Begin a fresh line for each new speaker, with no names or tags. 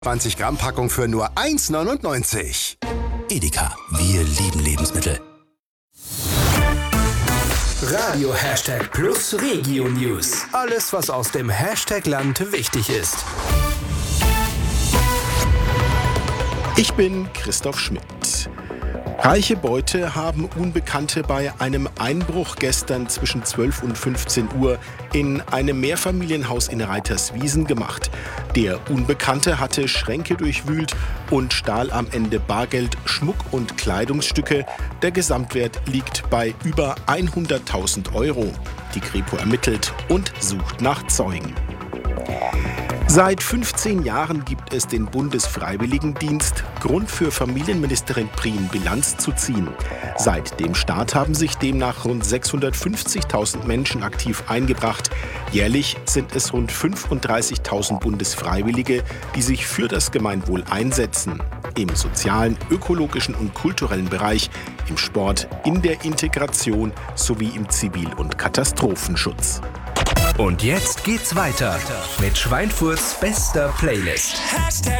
20 Gramm Packung für nur 1,99.
Edeka, wir lieben Lebensmittel.
Radio #Plus Regio News. Alles, was aus dem Hashtag-Land wichtig ist.
Ich bin Christoph Schmidt. Reiche Beute haben Unbekannte bei einem Einbruch gestern zwischen 12 und 15 Uhr in einem Mehrfamilienhaus in Reiterswiesen gemacht. Der Unbekannte hatte Schränke durchwühlt und stahl am Ende Bargeld, Schmuck und Kleidungsstücke. Der Gesamtwert liegt bei über 100.000 Euro. Die Kripo ermittelt und sucht nach Zeugen. Seit 15 Jahren gibt es den Bundesfreiwilligendienst. Grund für Familienministerin Prien, Bilanz zu ziehen. Seit dem Start haben sich demnach rund 650.000 Menschen aktiv eingebracht. Jährlich sind es rund 35.000 Bundesfreiwillige, die sich für das Gemeinwohl einsetzen. Im sozialen, ökologischen und kulturellen Bereich, im Sport, in der Integration sowie im Zivil- und Katastrophenschutz.
Und jetzt geht's weiter mit Schweinfurts bester Playlist.